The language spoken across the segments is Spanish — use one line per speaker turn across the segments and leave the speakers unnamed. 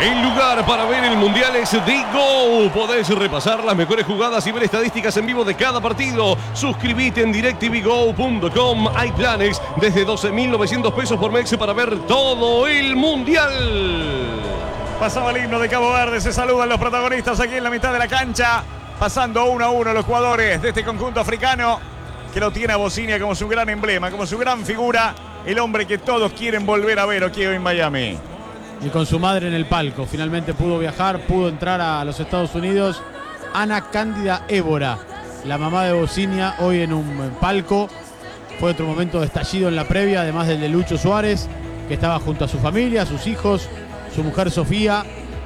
El lugar para ver el Mundial es Digo. Podés repasar las mejores jugadas y ver estadísticas en vivo de cada partido. Suscríbete en directvgo.com. Hay planes desde 12.900 pesos por mes para ver todo el Mundial.
Pasaba el himno de Cabo Verde. Se saludan los protagonistas aquí en la mitad de la cancha. Pasando 1-1 los jugadores de este conjunto africano, que lo tiene a Bocinia como su gran emblema, como su gran figura. El hombre que todos quieren volver a ver aquí hoy en Miami.
Y con su madre en el palco, finalmente pudo viajar, pudo entrar a los Estados Unidos. Ana Cándida Évora, la mamá de Bocinia, hoy en un palco. Fue otro momento de estallido en la previa, además del de Lucho Suárez, que estaba junto a su familia, sus hijos, su mujer Sofía.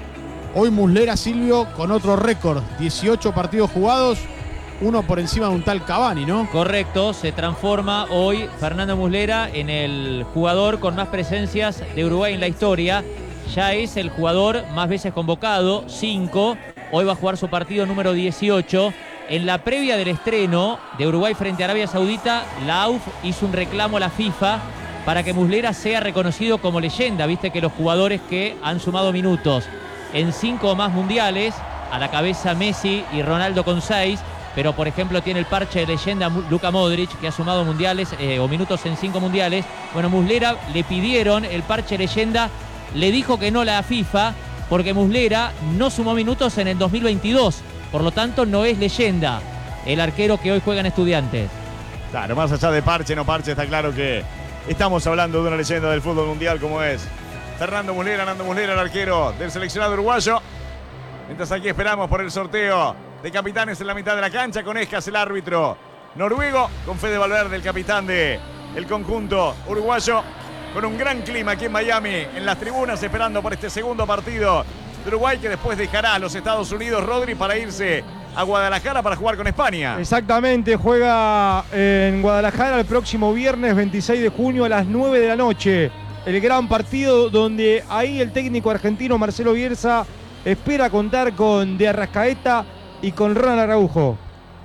Hoy Muslera, Silvio, con otro récord, 18 partidos jugados, uno por encima de un tal Cavani, ¿no?
Correcto, se transforma hoy Fernando Muslera en el jugador con más presencias de Uruguay en la historia. Ya es el jugador más veces convocado, 5. Hoy va a jugar su partido número 18. En la previa del estreno de Uruguay frente a Arabia Saudita, la AUF hizo un reclamo a la FIFA para que Muslera sea reconocido como leyenda. Viste que los jugadores que han sumado minutos en 5 o más mundiales, a la cabeza Messi y Ronaldo con 6, pero por ejemplo tiene el parche de leyenda Luka Modric, que ha sumado mundiales o minutos en 5 mundiales. Bueno, Muslera le pidieron el parche leyenda. Le dijo que no la FIFA porque Muslera no sumó minutos en el 2022. Por lo tanto, no es leyenda el arquero que hoy juega en Estudiantes.
Claro, más allá de parche, no parche, está claro que estamos hablando de una leyenda del fútbol mundial como es Fernando Muslera, Nando Muslera, el arquero del seleccionado uruguayo. Mientras aquí esperamos por el sorteo de capitanes en la mitad de la cancha, con Escas, el árbitro noruego, con Fede Valverde, el capitán del conjunto uruguayo. Con un gran clima aquí en Miami, en las tribunas, esperando por este segundo partido de Uruguay, que después dejará a los Estados Unidos, Rodri, para irse a Guadalajara para jugar con España.
Exactamente, juega en Guadalajara el próximo viernes 26 de junio a las 9 de la noche. El gran partido donde ahí el técnico argentino Marcelo Bielsa espera contar con De Arrascaeta y con Ronald Araujo.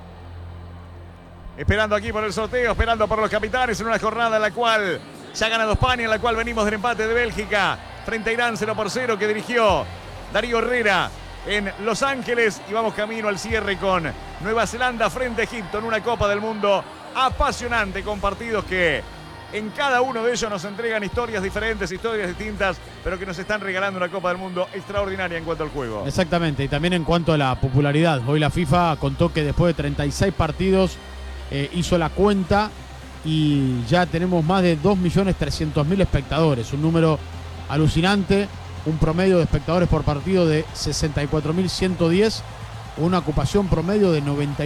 Esperando aquí por el sorteo, esperando por los capitanes en una jornada en la cual ya ha ganado España, en la cual venimos del empate de Bélgica frente a Irán 0-0 que dirigió Darío Herrera en Los Ángeles. Y vamos camino al cierre con Nueva Zelanda frente a Egipto en una Copa del Mundo apasionante, con partidos que en cada uno de ellos nos entregan historias diferentes, historias distintas, pero que nos están regalando una Copa del Mundo extraordinaria en cuanto al juego.
Exactamente, y también en cuanto a la popularidad. Hoy la FIFA contó que después de 36 partidos hizo la cuenta y ya tenemos más de 2.300.000 espectadores, un número alucinante, un promedio de espectadores por partido de 64.110, una ocupación promedio de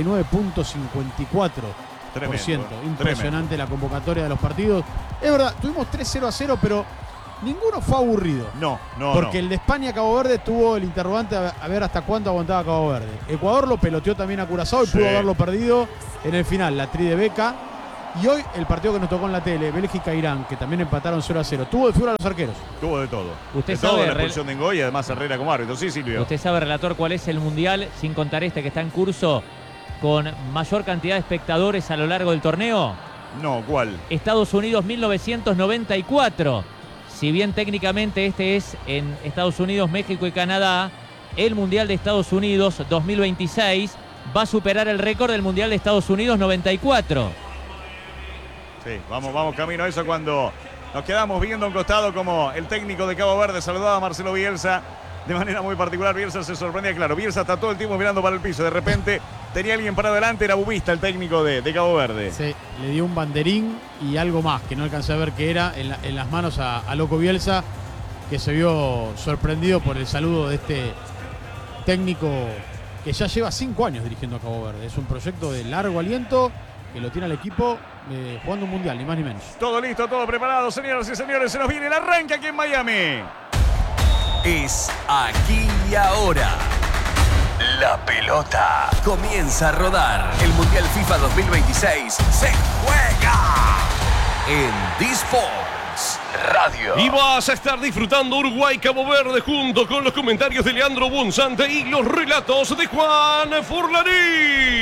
99.54%. Impresionante la convocatoria de los partidos. Es verdad, tuvimos 3-0-0, pero ninguno fue aburrido.
No.
Porque el de España-Cabo Verde tuvo el interrogante a ver hasta cuánto aguantaba Cabo Verde. Ecuador lo peloteó también a Curazao y pudo haberlo perdido en el final, la tri de Beca. Y hoy el partido que nos tocó en la tele, Bélgica-Irán, que también empataron 0-0. Tuvo de figura a los arqueros.
Tuvo de todo.
Usted
de
sabe,
todo, la expulsión de Ngoy y además Herrera como árbitro. Sí, Silvio.
Usted sabe, relator, cuál es el mundial, sin contar este que está en curso, con mayor cantidad de espectadores a lo largo del torneo.
No, ¿cuál?
Estados Unidos 1994. Si bien técnicamente este es en Estados Unidos, México y Canadá, el Mundial de Estados Unidos 2026 va a superar el récord del Mundial de Estados Unidos 94.
Sí, vamos camino a eso cuando nos quedamos viendo a un costado como el técnico de Cabo Verde saludaba a Marcelo Bielsa de manera muy particular. Bielsa se sorprendía, claro. Bielsa está todo el tiempo mirando para el piso. De repente tenía alguien para adelante, era Bubista, el técnico de Cabo Verde.
Sí, le dio un banderín y algo más que no alcancé a ver qué era en las manos a Loco Bielsa, que se vio sorprendido por el saludo de este técnico que ya lleva 5 años dirigiendo a Cabo Verde. Es un proyecto de largo aliento que lo tiene al equipo jugando un mundial, ni más ni menos.
Todo listo, todo preparado, señoras y señores. Se nos viene el arranque aquí en Miami.
Es aquí y ahora. La pelota comienza a rodar. El Mundial FIFA 2026 se juega en D-Sports Radio.
Y vas a estar disfrutando Uruguay-Cabo Verde junto con los comentarios de Leandro Bunzante y los relatos de Juan Furlaní.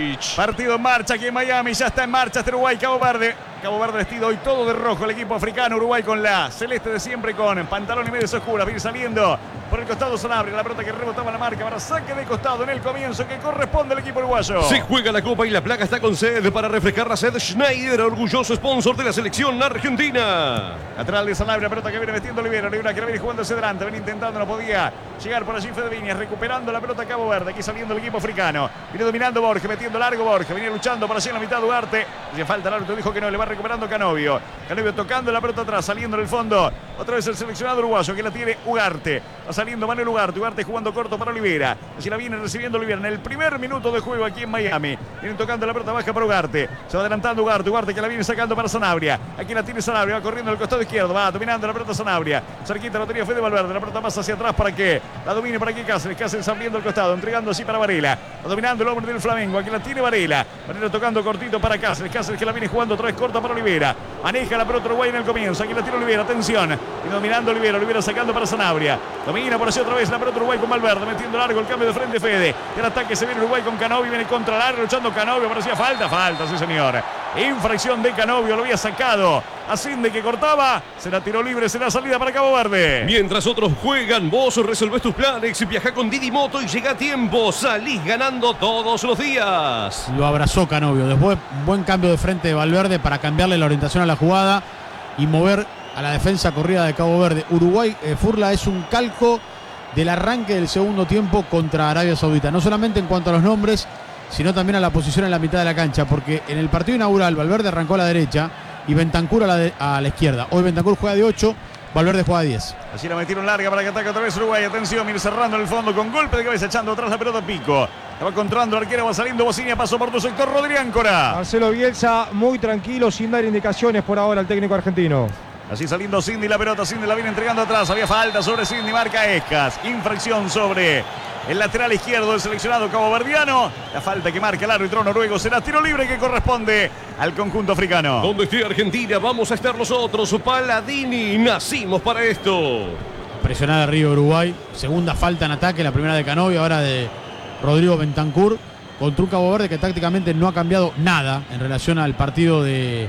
Beach.
Partido en marcha aquí en Miami. Ya está en marcha este Uruguay, Cabo Verde. Cabo Verde vestido hoy todo de rojo. El equipo africano. Uruguay con la celeste de siempre, con pantalón y medias oscuras. Viene saliendo por el costado Sanabria. La pelota que rebotaba la marca para saque de costado en el comienzo que corresponde al equipo uruguayo.
Se juega la Copa y la placa está con sed. Para refrescar la sed, Schneider, orgulloso sponsor de la selección argentina.
Lateral de Sanabria, la pelota que viene metiendo Olivera. Olivera que la viene jugando hacia adelante. Viene intentando, no podía llegar por allí Fede Viñas. Recuperando la pelota Cabo Verde. Aquí saliendo el equipo africano. Viene dominando Borges, metiendo largo Borges. Viene luchando por allí en la mitad Ugarte. Hacía falta, el árbitro dijo que no. Le va recuperando Canovio. Canovio tocando la pelota atrás, saliendo en el fondo. Otra vez el seleccionado uruguayo que la tiene Ugarte. Va saliendo Manuel Ugarte. Ugarte jugando corto para Olivera. Así la viene recibiendo Olivera en el primer minuto de juego aquí en Miami. Vienen tocando la pelota baja para Ugarte. Se va adelantando Ugarte. Ugarte que la viene sacando para Sanabria. Aquí la tiene Sanabria. Va corriendo al costado izquierdo. Va dominando la pelota Sanabria. Cerquita la tenía Fede Valverde. La pelota más hacia atrás para que la domine para aquí Cáceres. Cáceres abriendo el costado. Entregando así para Varela. Va dominando el hombre del Flamengo. Aquí la tiene Varela. Varela tocando cortito para Cáceres. Cáceres que la viene jugando otra vez corta para Olivera. Maneja la pelota Uruguay en el comienzo. Aquí la tiene Olivera. Atención. Y dominando Olivera. Olivera sacando para Sanabria. Domina por así otra vez la pelota Uruguay con Valverde. Metiendo largo el cambio de frente Fede. El ataque se viene Uruguay con Canovio. Viene contra el área luchando Canovio. Parecía falta. Falta, sí señor. Infracción de Canovio. Lo había sacado a Cindy que cortaba. Será tiro libre. Será salida para Cabo Verde.
Mientras otros juegan, vos resolvés tus planes. Viaja con Didi Moto y llega a tiempo. Salís ganando todos los días.
Lo abrazó Canovio. Después, un buen cambio de frente de Valverde para cambiarle la orientación a la jugada y mover a la defensa corrida de Cabo Verde. Uruguay, Furla, es un calco del arranque del segundo tiempo contra Arabia Saudita. No solamente en cuanto a los nombres, sino también a la posición en la mitad de la cancha. Porque en el partido inaugural, Valverde arrancó a la derecha y Bentancur a la izquierda. Hoy Bentancur juega de 8, Valverde juega de 10.
Así la metieron larga para que ataque otra vez Uruguay. Atención, viene cerrando en el fondo con golpe de cabeza, echando atrás la pelota Pico. La va encontrando el arquero, va saliendo Bocinia, pasó por tu sector Rodri Áncora.
Marcelo Bielsa muy tranquilo, sin dar indicaciones por ahora al técnico argentino.
Así saliendo Cindy, la pelota Cindy la viene entregando atrás. Había falta sobre Cindy, marca Escas. Infracción sobre el lateral izquierdo del seleccionado caboverdiano. La falta que marca el árbitro noruego será tiro libre que corresponde al conjunto africano.
Donde esté Argentina, vamos a estar nosotros. Paladini, nacimos para esto.
Presionada Río Uruguay. Segunda falta en ataque, la primera de Canovio, ahora de Rodrigo Bentancur. Contra un Cabo Verde que tácticamente no ha cambiado nada en relación al partido de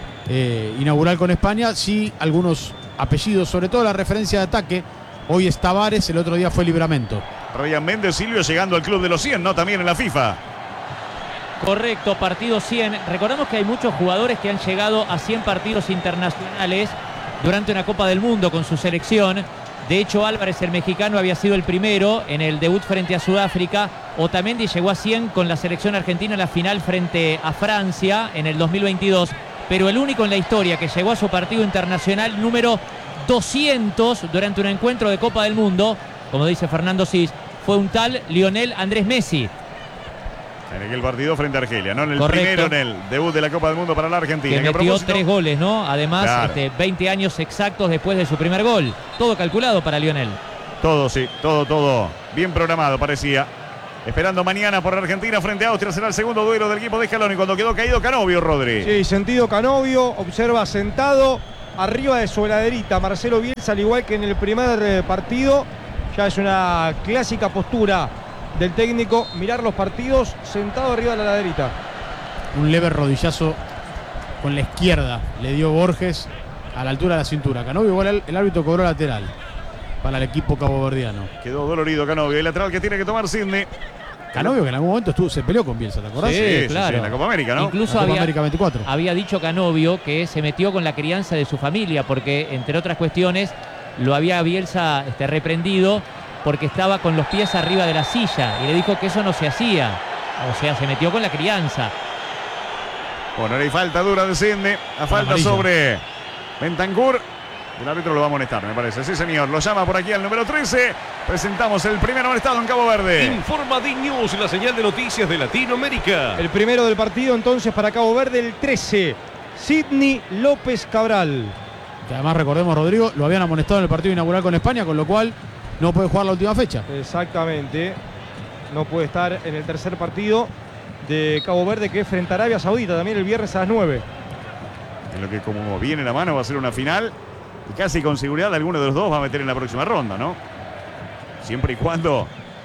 inaugural con España. Sí, algunos apellidos, sobre todo la referencia de ataque. Hoy es Tavares, el otro día fue Libramento.
Ryan Méndez, Silvio, llegando al club de los 100, ¿no? También en la FIFA.
Correcto, partido 100. Recordamos que hay muchos jugadores que han llegado a 100 partidos internacionales durante una Copa del Mundo con su selección. De hecho, Álvarez, el mexicano, había sido el primero en el debut frente a Sudáfrica. Otamendi llegó a 100 con la selección argentina en la final frente a Francia en el 2022. Pero el único en la historia que llegó a su partido internacional número 200 durante un encuentro de Copa del Mundo, como dice Fernando Cis, fue un tal Lionel Andrés Messi.
En aquel partido frente a Argelia, ¿no? En el
Correcto.
primero, en el debut de la Copa del Mundo para la Argentina.
Que metió 3 goles, ¿no? Además,
Claro.
20 años exactos después de su primer gol. Todo calculado para Lionel.
Todo, sí, todo bien programado parecía. Esperando mañana por Argentina frente a Austria. Será el segundo duelo del equipo de Scaloni cuando quedó caído Canovio, Rodri.
Sí, sentido Canovio, observa sentado arriba de su heladerita Marcelo Bielsa, al igual que en el primer partido. Ya es una clásica postura del técnico, mirar los partidos sentado arriba de la heladerita.
Un leve rodillazo con la izquierda le dio Borges a la altura de la cintura. Canovio, igual el árbitro cobró lateral para el equipo caboverdiano.
Quedó dolorido Canovio. El lateral que tiene que tomar Sidney.
Canovio, que en algún momento se peleó con Bielsa, ¿te acordás?
Sí,
claro.
en la Copa América, ¿no?
Incluso
La Copa
había,
América 24.
había dicho Canovio que se metió con la crianza de su familia porque, entre otras cuestiones, lo había Bielsa reprendido porque estaba con los pies arriba de la silla y le dijo que eso no se hacía. O sea, se metió con la crianza.
Bueno, ahora hay falta dura de Sidney. La falta
amarilla.
sobre Bentancur. El árbitro lo va a amonestar, me parece. Sí, señor. Lo llama por aquí al número 13. Presentamos el primer amonestado en Cabo Verde.
Informa D-News, la señal de noticias de Latinoamérica.
El primero del partido entonces para Cabo Verde, el 13, Sidney López Cabral.
Que además, recordemos, Rodrigo, lo habían amonestado en el partido inaugural con España, con lo cual no puede jugar la última fecha.
Exactamente, no puede estar en el tercer partido de Cabo Verde, que es frente a Arabia Saudita, también el viernes a las 9.
En lo que, como viene la mano, va a ser una final. Y casi con seguridad alguno de los dos va a meter en la próxima ronda, ¿no? Siempre y cuando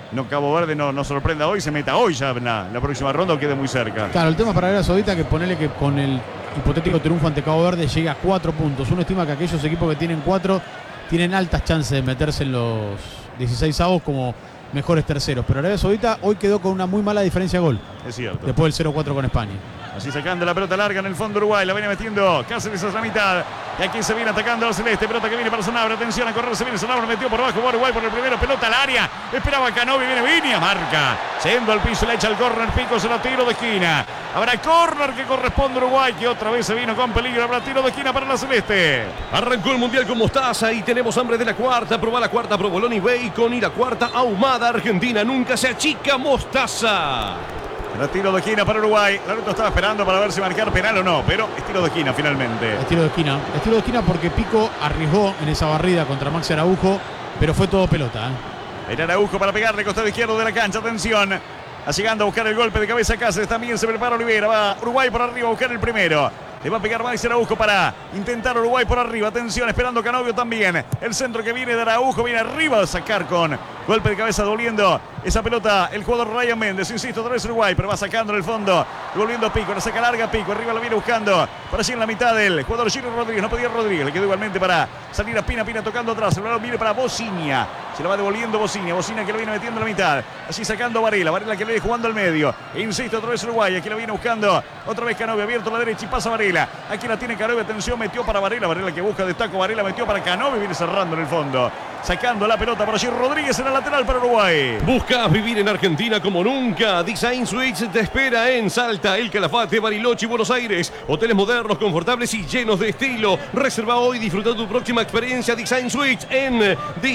no Cabo Verde no sorprenda hoy, se meta hoy ya en la próxima ronda o quede muy cerca.
Claro, el tema para Arabia Saudita que ponerle que con el hipotético triunfo ante Cabo Verde llegue a 4 puntos. Uno estima que aquellos equipos que tienen 4 tienen altas chances de meterse en los 16avos como mejores terceros. Pero Arabia Saudita hoy quedó con una muy mala diferencia de gol.
Es cierto.
Después del 0-4 con España.
Así sacando la pelota larga en el fondo Uruguay. La viene metiendo Cáceres a la mitad. Y aquí se viene atacando al celeste. Pelota que viene para Sanabria. Atención a correr. Se viene Sanabria. Metió por abajo Uruguay por el primero. Pelota al área. Esperaba Canovi. Viene Viña. Marca. Yendo al piso. Le echa el córner. Pico. Se la tiro de esquina. Habrá córner que corresponde a Uruguay. Que otra vez se vino con peligro. Habrá tiro de esquina para la celeste.
Arrancó el Mundial con mostaza y tenemos hambre de la cuarta. Probá la cuarta provolone y bacon. Y la cuarta ahumada. Argentina nunca se achica. Mostaza.
El tiro de esquina para Uruguay. Laruto estaba esperando para ver si marcar penal o no, pero es tiro de esquina finalmente.
Es tiro de esquina. Es tiro de esquina porque Pico arriesgó en esa barrida contra Maxi Araujo, pero fue todo pelota.
Era Araujo para pegarle costado izquierdo de la cancha. Atención. Llegando a buscar el golpe de cabeza Cáceres. También se prepara Olivera. Va Uruguay por arriba a buscar el primero. Le va a pegar Maxi Araujo para intentar Uruguay por arriba. Atención, esperando Canovio también. El centro que viene de Araujo. Viene arriba a sacar con golpe de cabeza doliendo esa pelota el jugador Ryan Méndez. Insisto, otra vez Uruguay, pero va sacando en el fondo. Volviendo a Pico, la saca larga Pico. Arriba la viene buscando. Por allí en la mitad del jugador Giro Rodríguez. No podía Rodríguez. Le quedó igualmente para salir a Pina. Pina tocando atrás. El balón viene para Bocinia. Se lo va devolviendo Bocinia. Bocinia que lo viene metiendo en la mitad. Así sacando Varela. Varela que le viene jugando al medio. Insisto, otra vez Uruguay. Aquí la viene buscando. Otra vez Canovio abierto a la derecha y pasa Varela. Aquí la tiene Canovio. Atención, metió para Varela. Varela que busca destaco. Varela metió para Canovio. Viene cerrando en el fondo. Sacando la pelota por allí Rodríguez en el lateral para Uruguay.
Buscas vivir en Argentina como nunca. Design Suites te espera en Salta, El Calafate, Bariloche y Buenos Aires. Hoteles modernos, confortables y llenos de estilo. Reserva hoy y disfruta tu próxima experiencia Design Suites en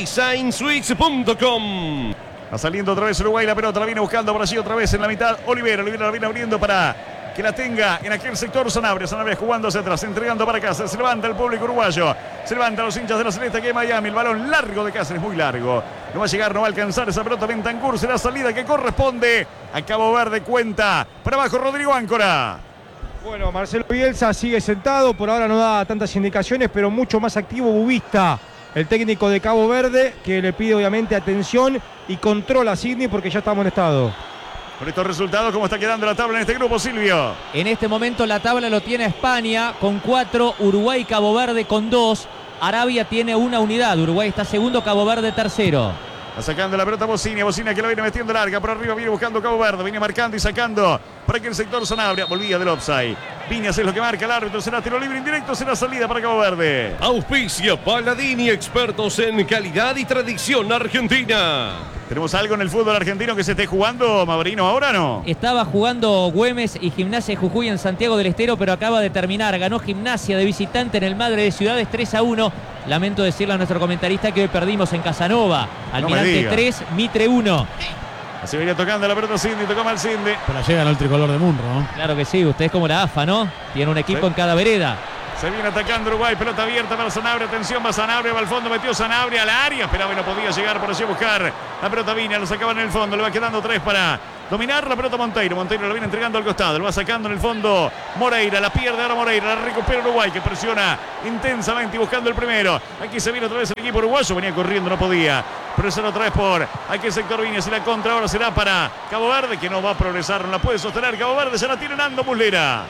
designsuites.com.
Va saliendo otra vez Uruguay la pelota. La viene buscando por allí otra vez en la mitad. Olivera la viene abriendo para que la tenga en aquel sector Sanabria. Sanabria jugando hacia atrás, entregando para Cáceres. Se levanta el público uruguayo. Se levantan los hinchas de la celeste aquí en Miami. El balón largo de Cáceres, muy largo. No va a llegar, no va a alcanzar esa pelota. Bentancur será salida que corresponde a Cabo Verde. Cuenta para abajo Rodrigo Áncora.
Bueno, Marcelo Bielsa sigue sentado. Por ahora no da tantas indicaciones, pero mucho más activo Bubista, el técnico de Cabo Verde, que le pide obviamente atención y controla a Sidney porque ya está amonestado.
Con estos resultados, ¿cómo está quedando la tabla en este grupo, Silvio?
En este momento la tabla lo tiene España con 4, Uruguay y Cabo Verde con 2. Arabia tiene una unidad, Uruguay está segundo, Cabo Verde tercero.
Va sacando la pelota Bocinia que la viene metiendo larga, por arriba viene buscando Cabo Verde, viene marcando y sacando para que el sector Sanabria volvía del offside. Viñas es lo que marca el árbitro, será tiro libre indirecto, será salida para Cabo Verde.
Auspicia Paladini, expertos en calidad y tradición argentina.
¿Tenemos algo en el fútbol argentino que se esté jugando, Maurino, ahora no?
Estaba jugando Güemes y Gimnasia de Jujuy en Santiago del Estero, pero acaba de terminar. Ganó Gimnasia de visitante en el Madre de Ciudades 3-1. Lamento decirle a nuestro comentarista que hoy perdimos en Casanova. Almirante 3, Mitre 1.
Así venía tocando la pelota Cindy, tocó mal Cindy.
Pero llega el tricolor de Munro, ¿no?
Claro que sí, usted es como la AFA, ¿no? Tiene un equipo en cada vereda.
Se viene atacando Uruguay, pelota abierta para Sanabria, atención, va Sanabria, va al fondo, metió Sanabria al área, esperaba y no podía llegar, por allí a buscar la pelota Viña, lo sacaba en el fondo, le va quedando 3 para dominar la pelota Monteiro, Monteiro lo viene entregando al costado, lo va sacando en el fondo Moreira, la pierde ahora Moreira, la recupera Uruguay, que presiona intensamente y buscando el primero, aquí se viene otra vez el equipo uruguayo, venía corriendo, no podía, presiona otra vez por aquí el sector Viña, si la contra ahora será para Cabo Verde, que no va a progresar, no la puede sostener Cabo Verde, ya la tiene Nando Muslera.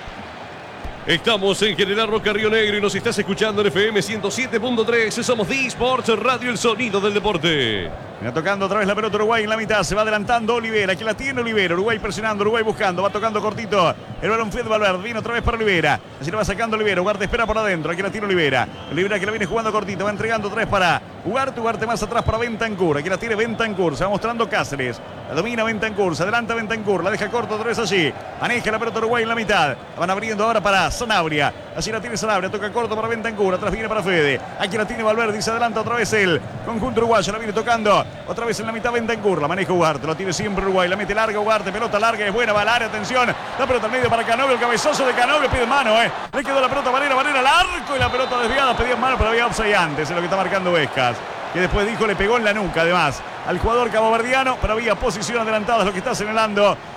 Estamos en General Roca, Río Negro y nos estás escuchando en FM 107.3. Somos D-Sports Radio, el sonido del deporte.
Viene tocando otra vez la pelota Uruguay en la mitad. Se va adelantando Olivera. Aquí la tiene Olivera. Uruguay presionando, Uruguay buscando. Va tocando cortito. El balón fue de Valverde. Viene otra vez para Olivera. Así lo va sacando Olivera. Ugarte espera por adentro. Aquí la tiene Olivera. Olivera que la viene jugando cortito. Va entregando 3 para Ugarte. Ugarte más atrás para Bentancur. Aquí la tiene Bentancur. Se va mostrando Cáceres. La domina Bentancur. Se adelanta Bentancur. La deja corto otra vez allí. Maneja la pelota Uruguay en la mitad. La van abriendo ahora para Sanabria. Así la tiene Sanabria. Toca corto para Bentancur. Atrás viene para Fede. Aquí la tiene Valverde. Y se adelanta otra vez el conjunto uruguayo. La viene tocando otra vez en la mitad Bentancur. La maneja Ugarte. Lo tiene siempre Uruguay. La mete larga Ugarte. Pelota larga. Es buena. Va al área. Atención. La pelota al medio para Canovio. El cabezazo de Canovio. Pide mano. Le quedó la pelota a Varela. Varela al arco. Y la pelota desviada. Pedía mano. Pero había offside antes. Es lo que está marcando Vescas. Que después dijo le pegó en la nuca además al jugador caboverdiano, pero había posición adelantada, es lo que está señalando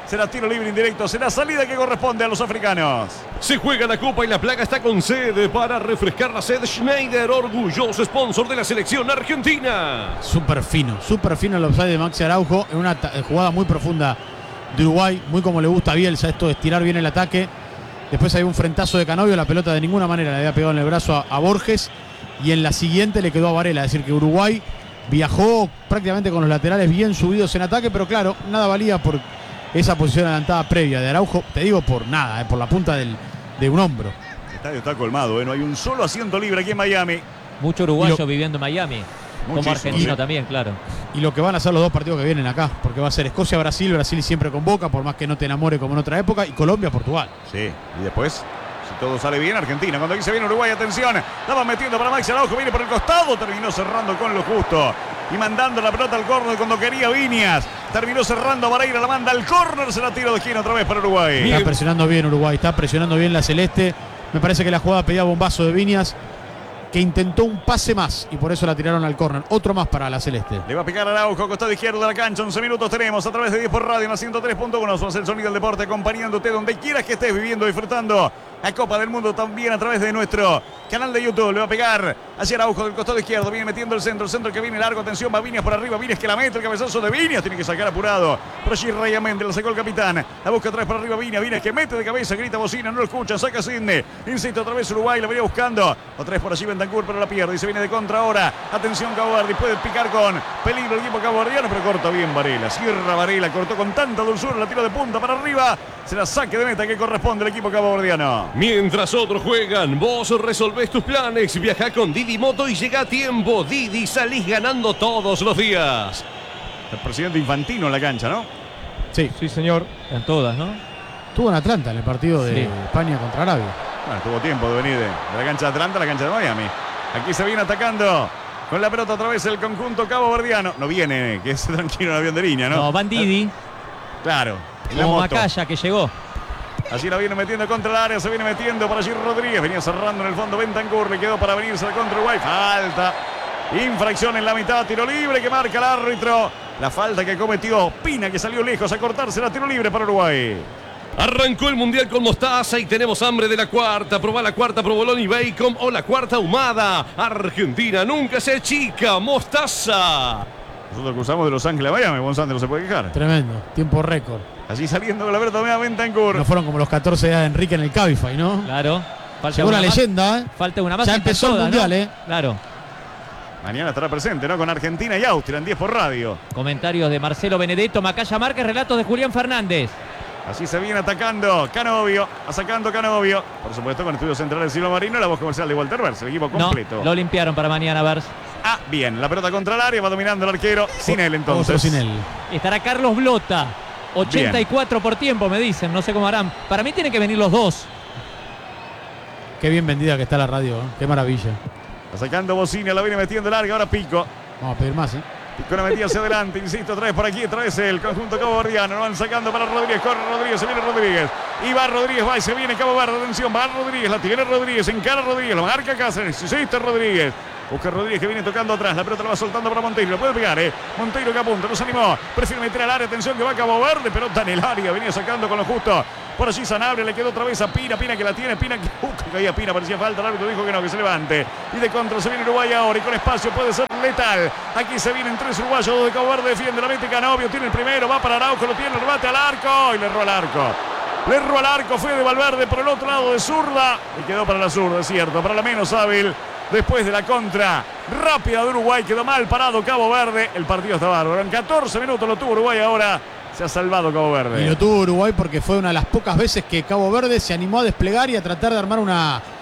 Será tiro libre indirecto. Será salida que corresponde a los africanos.
Se juega la Copa y la placa está con sed. Para refrescar la sed, Schneider, orgulloso sponsor de la selección argentina.
Súper fino el offside de Maxi Araujo en una jugada muy profunda de Uruguay, muy como le gusta a Bielsa, esto de estirar bien el ataque. Después hay un frentazo de Canovio, la pelota de ninguna manera le había pegado en el brazo a Borges y en la siguiente le quedó a Varela. Es decir, que Uruguay viajó prácticamente con los laterales bien subidos en ataque, pero claro, nada valía por esa posición adelantada previa de Araujo, te digo por nada, por la punta de un hombro.
El estadio está colmado, no hay un solo asiento libre aquí en Miami.
Mucho uruguayo viviendo en Miami.
Muchísimo,
como argentino
sí.
También, claro.
Y lo que van a ser los dos partidos que vienen acá, porque va a ser Escocia-Brasil, Brasil siempre con Boca, por más que no te enamore como en otra época, y Colombia-Portugal.
Sí, y después, si todo sale bien, Argentina. Cuando aquí se viene Uruguay, atención, la van metiendo para Maxi Araujo, viene por el costado, terminó cerrando con lo justo. Y mandando la pelota al córner cuando quería Viñas. Terminó cerrando a Varela, la manda al córner, se la tira de esquina otra vez para Uruguay.
Está presionando bien Uruguay, está presionando bien la Celeste. Me parece que la jugada pedía bombazo de Viñas, que intentó un pase más y por eso la tiraron al córner. Otro más para la Celeste.
Le va a picar Araujo, costado izquierdo de la cancha. 11 minutos tenemos a través de 10 por radio en la 103.1. Somos el sonido del deporte acompañándote donde quieras que estés viviendo, disfrutando la Copa del Mundo también a través de nuestro canal de YouTube. Le va a pegar hacia Araujo del costado izquierdo. Viene metiendo el centro que viene largo. Atención, va Viñas por arriba. Viñas que la mete, el cabezazo de Viñas. Tiene que sacar apurado. Por allí Raya Méndez, la sacó el capitán. La busca otra vez por arriba Viñas. Viñas que mete de cabeza, grita bocina, no lo escucha. Saca Sidney. Insiste otra vez Uruguay, la venía buscando. Otra vez por allí Bentancur, pero la pierde. Y se viene de contra ahora. Atención Cabo Verde. Puede picar con peligro el equipo caboverdiano, pero corta bien Varela. Cierra Varela. Cortó con tanta dulzura. La tiro de punta para arriba. Será saque de meta que corresponde al equipo caboverdiano.
Mientras otros juegan, vos resolvés tus planes. Viaja con Didi Moto y llega a tiempo. Didi, salís ganando todos los días.
El presidente Infantino en la cancha, ¿no?
Sí,
Sí, señor.
En todas, ¿no?
estuvo en Atlanta en el partido de
Sí.
España contra Arabia.
Bueno, tuvo tiempo de venir de la cancha de Atlanta a la cancha de Miami. Aquí se viene atacando con la pelota otra vez el conjunto caboverdiano. No viene, que es tranquilo el avión de línea, ¿no?
No, Van Didi,
Claro, en la
como
moto.
Macaya que llegó.
Allí la viene metiendo contra el área, se viene metiendo para allí Rodríguez. Venía cerrando en el fondo Bentancur, le quedó para venirse contra Uruguay. Falta, infracción en la mitad, tiro libre que marca el árbitro. La falta que cometió Pina, que salió lejos a cortarse, la tiro libre para Uruguay.
Arrancó el Mundial con mostaza y tenemos hambre de la cuarta. Probá la cuarta provolone y bacon o la cuarta ahumada. Argentina nunca se achica. Mostaza.
Nosotros cruzamos de Los Ángeles a Miami, González no se puede quejar.
Tremendo, tiempo récord.
Allí saliendo con la pelota media Bentancur.
No fueron como los 14 de edad de Enrique en el Cabify, ¿no?
Claro. Falta
Llegó una
más.
leyenda, ¿eh?
Falta una más.
Ya
y
empezó el
todas,
Mundial,
¿no?
¿eh?
Claro.
Mañana estará presente, ¿no? Con Argentina y Austria en 10 por radio.
Comentarios de Marcelo Benedetto, Macaya Márquez, relatos de Julián Fernández.
Así se viene atacando Canovio, sacando Canovio. Por supuesto con estudios centrales de Silva Marino, la voz comercial de Walter Vers, el equipo completo.
No, lo limpiaron para mañana, Vers.
Ah, bien, la pelota contra el área, va dominando el arquero. Sin él entonces.
Otro sin él.
Estará Carlos Blota. 84 por tiempo, me dicen. No sé cómo harán. Para mí tienen que venir los dos.
Qué bien vendida que está la radio, ¿eh? Qué maravilla.
Está sacando Bocina, la viene metiendo larga, ahora Pico.
Vamos a pedir más, ¿eh?
Pico la metía hacia adelante, insisto, otra vez por aquí, otra vez el conjunto caboverdiano. Lo van sacando para Rodríguez, corre Rodríguez, se viene Rodríguez. Y va Rodríguez, va y se viene Cabo Verde, atención, va Rodríguez, la tiene Rodríguez, encara Rodríguez, lo marca Cáceres, insiste Rodríguez. Busca Rodríguez que viene tocando atrás, la pelota la va soltando para Monteiro, lo puede pegar, Monteiro que apunta, nos animó, prefiere meter al área, atención que va Cabo Verde, pelota en el área, venía sacando con lo justo. Por allí Sanabria, le quedó otra vez a Pina, Pina que la tiene, Pina que caía Pina, parecía falta, el árbitro dijo que no, que se levante. Y de contra se viene Uruguay ahora y con espacio puede ser letal. Aquí se vienen tres uruguayos, dos de Cabo Verde, defiende la mete Canovio, tiene el primero, va para Araujo, lo tiene, el remate al arco y le erró al arco. Le erró al arco, fue de Valverde por el otro lado de zurda y quedó para la zurda, es cierto, para la menos hábil. Después de la contra rápida de Uruguay, quedó mal parado Cabo Verde. El partido está bárbaro. En 14 minutos lo tuvo Uruguay, ahora se ha salvado Cabo Verde.
Y lo tuvo Uruguay porque fue una de las pocas veces que Cabo Verde se animó a desplegar y a tratar de armar una